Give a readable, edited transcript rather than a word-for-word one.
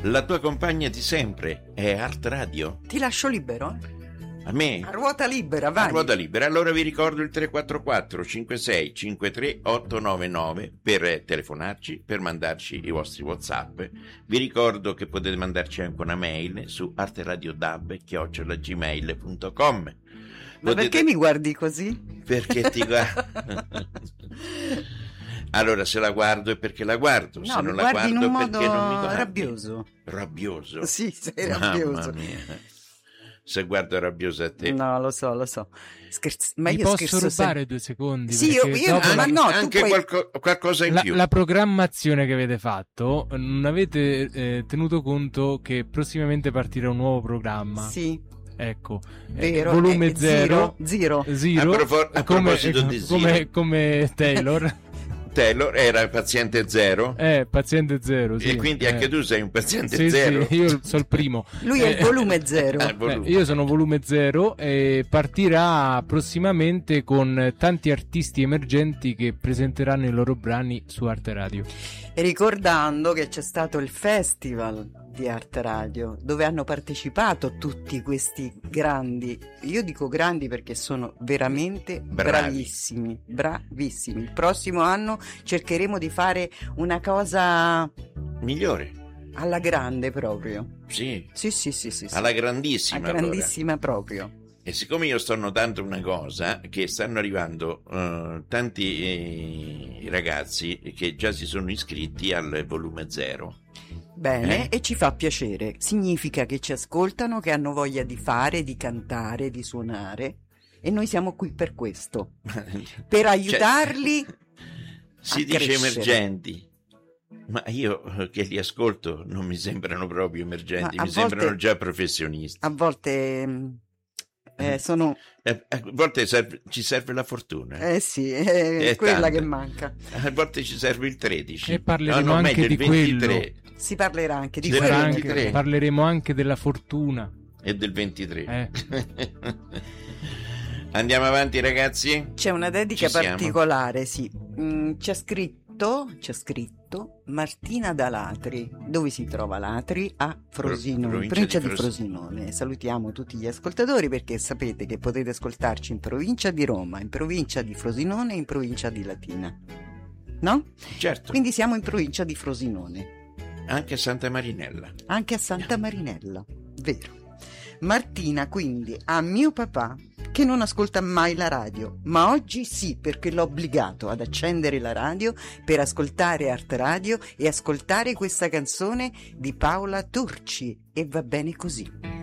La tua compagna di sempre è Art Radio. Ti lascio libero? A me? A ruota libera, vai. A ruota libera. Allora vi ricordo il 344 56 53 899 per telefonarci, per mandarci i vostri WhatsApp. Vi ricordo che potete mandarci anche una mail su arteradiodab@gmail.com. Ma perché mi guardi così? Perché ti guardo. Allora, se la guardo è perché la guardo, No, se non mi la guardi in guardo un perché modo non mi guardi. rabbioso. Rabbioso? Sì, sei Mamma rabbioso. mia. Se guardo rabbioso a te. No, lo so. Ma Mi io posso scherzo rubare 2 secondi? Sì, Perché io dopo ma no, tu anche puoi... qualcosa in più. la programmazione che avete fatto, non avete tenuto conto che prossimamente partirà un nuovo programma. Sì, Ecco, vero. volume 0. Zero. A proposito di zero. Come Taylor. Taylor era paziente zero. Paziente 0, sì. E quindi anche tu sei un paziente Sì, zero. sì, io sono il primo. Lui è il volume 0. Io sono volume 0 e partirà prossimamente con tanti artisti emergenti che presenteranno i loro brani su Arte Radio. E ricordando che c'è stato il festival di Arte Radio dove hanno partecipato tutti questi grandi, io dico grandi perché sono veramente bravissimi. Il prossimo anno cercheremo di fare una cosa Migliore. alla grande proprio. Sì. Sì. Alla grandissima. Alla grandissima proprio. E siccome io sto notando una cosa, che stanno arrivando tanti ragazzi che già si sono iscritti al volume 0. Bene, e ci fa piacere. Significa che ci ascoltano, che hanno voglia di fare, di cantare, di suonare. E noi siamo qui per questo. Per aiutarli si a dice crescere. Emergenti. Ma io che li ascolto non mi sembrano proprio emergenti, Ma a mi sembrano volte- già professionisti. A volte sono... A volte ci serve la fortuna. sì, è quella tanta. che manca. A volte ci serve il 13. E parleremo No, anche meglio, di il 23 quello. Si parlerà anche di Ci quello. sarà Anche- 23. parleremo anche della fortuna. e del 23. Andiamo avanti, ragazzi. C'è una dedica Ci siamo. particolare, sì. C'è scritto Martina da Latri. Dove si trova Latri? A Frosinone, provincia di Frosinone. Salutiamo tutti gli ascoltatori perché sapete che potete ascoltarci in provincia di Roma, in provincia di Frosinone e in provincia di Latina. No? Certo. Quindi siamo in provincia di Frosinone. Anche a Santa Marinella. Anche a Santa Marinella, vero. Martina quindi ha mio papà che non ascolta mai la radio, ma oggi sì, perché l'ho obbligato ad accendere la radio per ascoltare Arte Radio e ascoltare questa canzone di Paola Turci, e va bene così.